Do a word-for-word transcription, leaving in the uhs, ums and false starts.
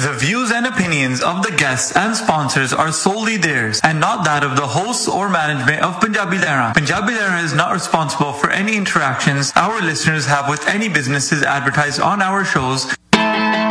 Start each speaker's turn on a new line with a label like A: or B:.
A: The views and opinions of the guests and sponsors are solely theirs and not that of the hosts or management of Punjabi Lehra. Punjabi Lehra is not responsible for any interactions our listeners have with any businesses advertised on our shows